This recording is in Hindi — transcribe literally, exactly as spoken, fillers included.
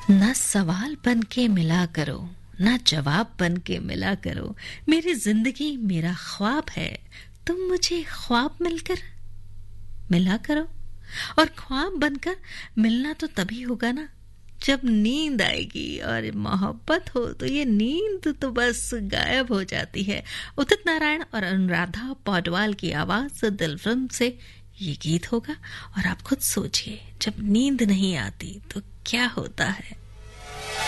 ना सवाल बन के मिला करो, ना जवाब बन के मिला करो। मेरी जिंदगी मेरा ख्वाब है, तुम मुझे ख्वाब मिलकर मिला करो। और ख्वाब बनकर मिलना तो तभी होगा ना जब नींद आएगी, और मोहब्बत हो तो ये नींद तो बस गायब हो जाती है। उदित नारायण और अनुराधा पौडवाल की आवाज से दिल फिल्म से ये गीत होगा। और आप खुद सोचिए, जब नींद नहीं आती तो क्या होता है।